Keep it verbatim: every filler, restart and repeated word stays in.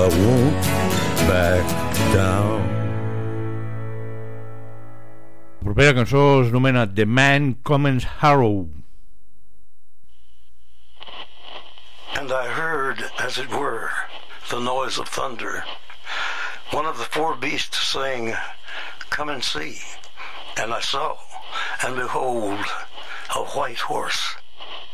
I won't back down. La propera cançó es anomena The Man Comes Harrow. And I heard, as it were, the noise of thunder. One of the four beasts saying, "Come and see." And I saw, and behold, a white horse,